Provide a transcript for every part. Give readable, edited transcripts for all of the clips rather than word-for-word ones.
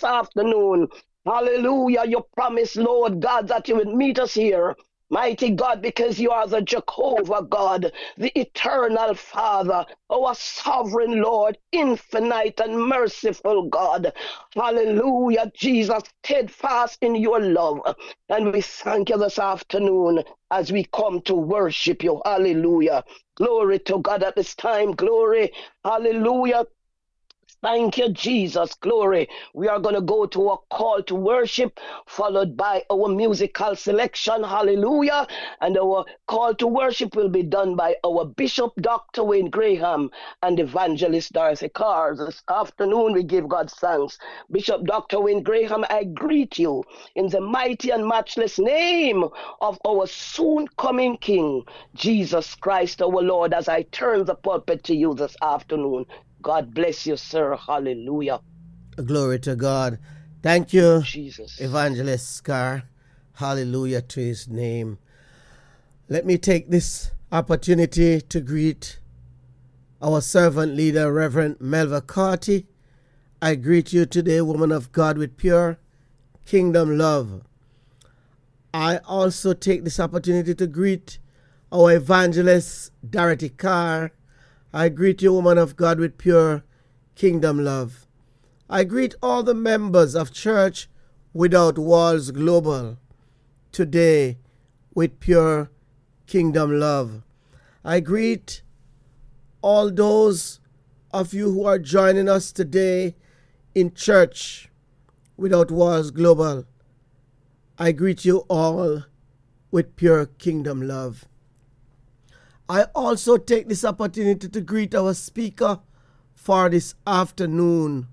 this afternoon. Hallelujah. You promised, Lord God, that you would meet us here. Mighty God, because you are the Jehovah God, the eternal Father, our sovereign Lord, infinite and merciful God. Hallelujah, Jesus, steadfast in your love. And we thank you this afternoon as we come to worship you. Hallelujah. Glory to God at this time. Glory. Hallelujah. Thank you, Jesus. Glory. We are going to go to a call to worship, followed by our musical selection. Hallelujah. And our call to worship will be done by our Bishop Dr. Wayne Graham and Evangelist Dorothy Carr. This afternoon, we give God thanks. Bishop Dr. Wayne Graham, I greet you in the mighty and matchless name of our soon coming King, Jesus Christ, our Lord, as I turn the pulpit to you this afternoon. God bless you, sir. Hallelujah. Glory to God. Thank you, Jesus. Evangelist Scar. Hallelujah to his name. Let me take this opportunity to greet our servant leader, Reverend Melva Carty. I greet you today, woman of God, with pure kingdom love. I also take this opportunity to greet our evangelist, Dorothy Carr. I greet you, woman of God, with pure kingdom love. I greet all the members of Church Without Walls Global today with pure kingdom love. I greet all those of you who are joining us today in Church Without Walls Global. I greet you all with pure kingdom love. I also take this opportunity to greet our speaker for this afternoon,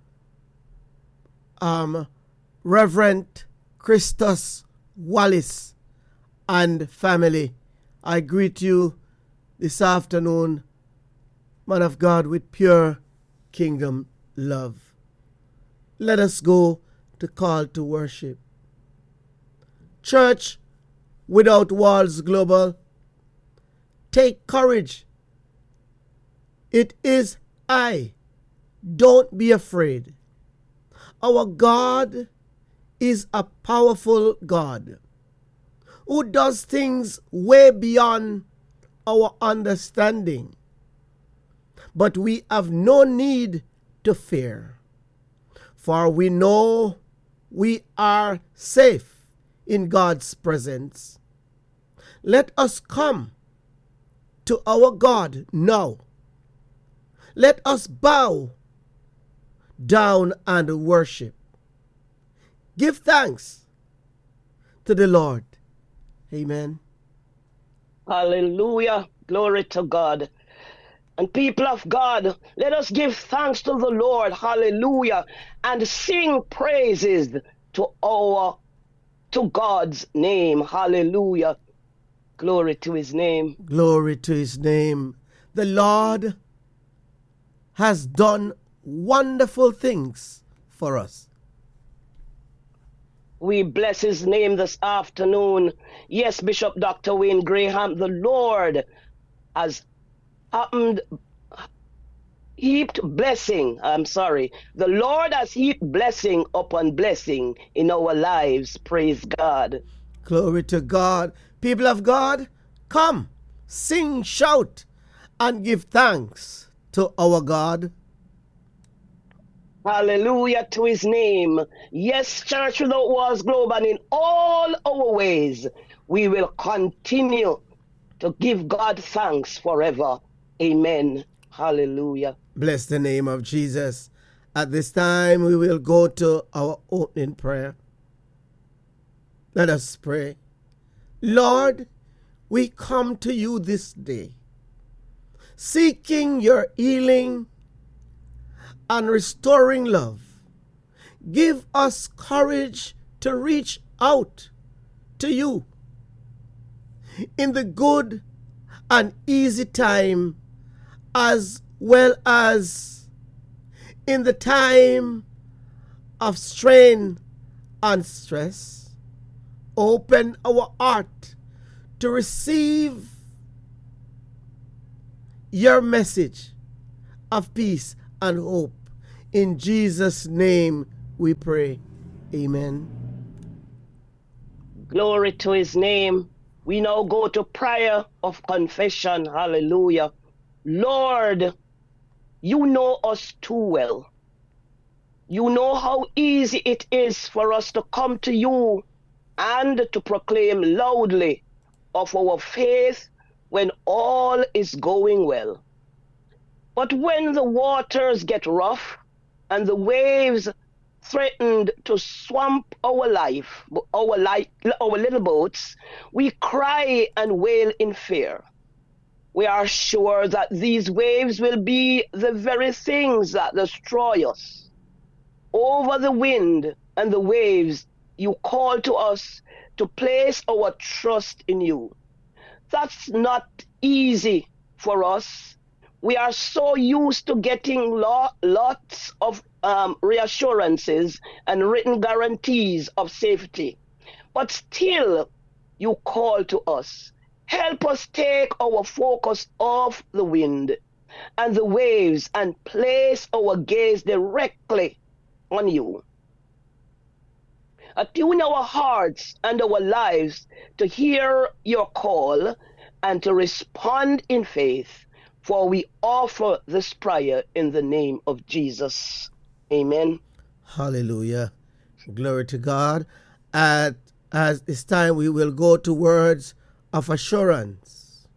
Reverend Christus Wallace and family. I greet you this afternoon, man of God, with pure kingdom love. Let us go to call to worship. Church Without Walls Global, take courage. It is I. Don't be afraid. Our God is a powerful God who does things way beyond our understanding. But we have no need to fear, for we know we are safe in God's presence. Let us come to our God now. Let us bow down and worship. Give thanks to the Lord. Amen. Hallelujah. Glory to God. And people of God, let us give thanks to the Lord. Hallelujah. And sing praises to God's name. Hallelujah. Glory to his name. Glory to his name. The Lord has done wonderful things for us. We bless his name this afternoon. Yes, Bishop Dr. Wayne Graham, the Lord has heaped blessing. The Lord has heaped blessing upon blessing in our lives. Praise God. Glory to God. People of God, come, sing, shout, and give thanks to our God. Hallelujah to his name. Yes, Church Without Walls Global, and in all our ways, we will continue to give God thanks forever. Amen. Hallelujah. Bless the name of Jesus. At this time, we will go to our opening prayer. Let us pray. Lord, we come to you this day, seeking your healing and restoring love. Give us courage to reach out to you in the good and easy time, as well as in the time of strain and stress. Open our heart to receive your message of peace and hope. In Jesus' name we pray. Amen. Glory to his name. We now go to prayer of confession. Hallelujah. Lord, you know us too well. You know how easy it is for us to come to you and to proclaim loudly of our faith when all is going well. But when the waters get rough and the waves threatened to swamp our little boats, we cry and wail in fear. We are sure that these waves will be the very things that destroy us. Over the wind and the waves, you call to us to place our trust in you. That's not easy for us. We are so used to getting lots of reassurances and written guarantees of safety. But still, you call to us. Help us take our focus off the wind and the waves and place our gaze directly on you. Attune our hearts and our lives to hear your call and to respond in faith, for we offer this prayer in the name of Jesus. Amen. Hallelujah. Glory to God. At this time, we will go to words of assurance.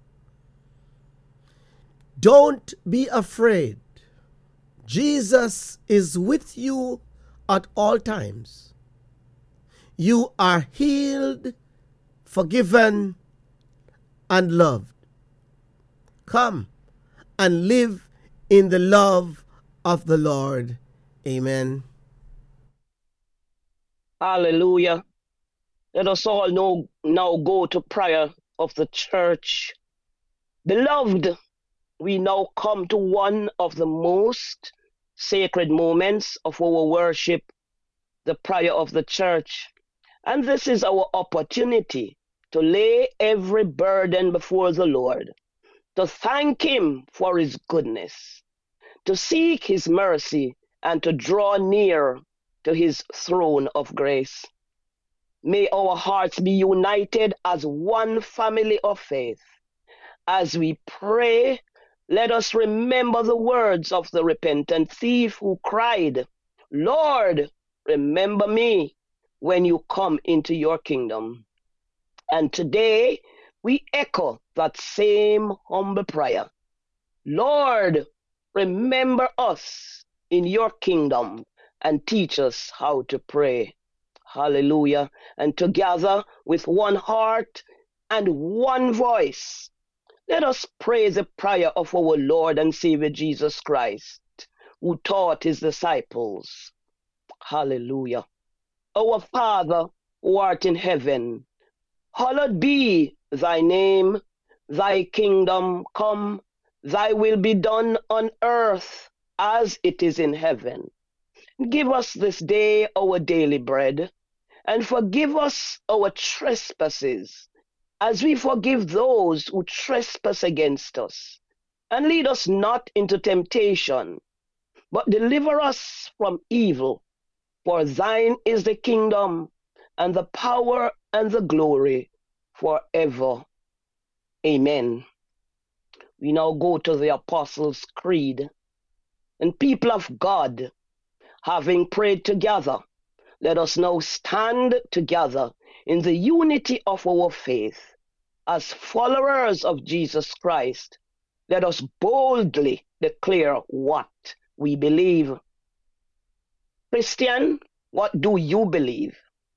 Don't be afraid. Jesus is with you at all times. You are healed, forgiven, and loved. Come and live in the love of the Lord. Amen. Hallelujah. Let us all now go to prayer of the church. Beloved, we now come to one of the most sacred moments of our worship, the prayer of the church. And this is our opportunity to lay every burden before the Lord, to thank him for his goodness, to seek his mercy, and to draw near to his throne of grace. May our hearts be united as one family of faith. As we pray, let us remember the words of the repentant thief who cried, Lord, remember me when you come into your kingdom. And today we echo that same humble prayer. Lord, remember us in your kingdom and teach us how to pray. Hallelujah. And together with one heart and one voice, let us pray the prayer of our Lord and Savior Jesus Christ, who taught his disciples. Hallelujah. Our Father, who art in heaven, hallowed be thy name. Thy kingdom come, thy will be done on earth as it is in heaven. Give us this day our daily bread, and forgive us our trespasses, as we forgive those who trespass against us. And lead us not into temptation, but deliver us from evil. For thine is the kingdom, and the power, and the glory, forever. Amen. We now go to the Apostles' Creed. And people of God, having prayed together, let us now stand together in the unity of our faith. As followers of Jesus Christ, let us boldly declare what we believe. Christian, what do you believe?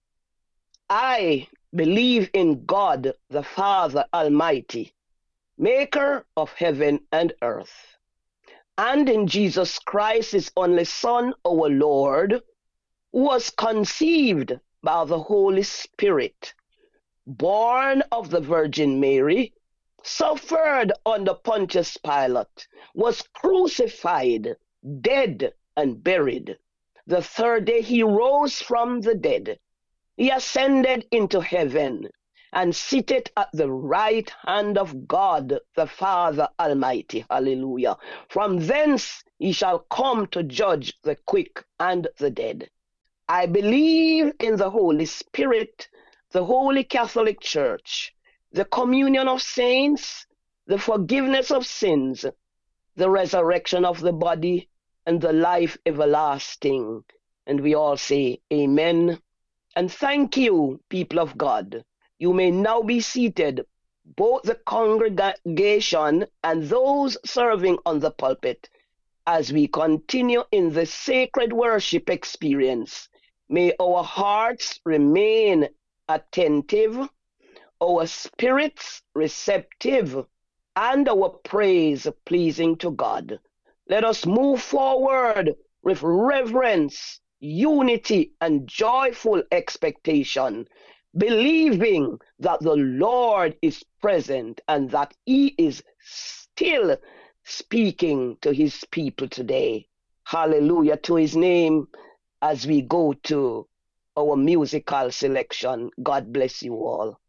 I believe in God the Father Almighty, maker of heaven and earth, and in Jesus Christ, his only Son, our Lord, who was conceived by the Holy Spirit, born of the Virgin Mary, suffered under Pontius Pilate, was crucified, dead, and buried. The third day he rose from the dead. He ascended into heaven and seated at the right hand of God the Father Almighty. Hallelujah. From thence he shall come to judge the quick and the dead. I believe in the Holy Spirit, the Holy Catholic Church, the communion of saints, the forgiveness of sins, the resurrection of the body, and the life everlasting. And we all say, Amen. And thank you, people of God. You may now be seated, both the congregation and those serving on the pulpit, as we continue in the sacred worship experience. May our hearts remain attentive, our spirits receptive, and our praise pleasing to God. Let us move forward with reverence, unity, and joyful expectation, believing that the Lord is present and that He is still speaking to His people today. Hallelujah to His name as we go to our musical selection. God bless you all.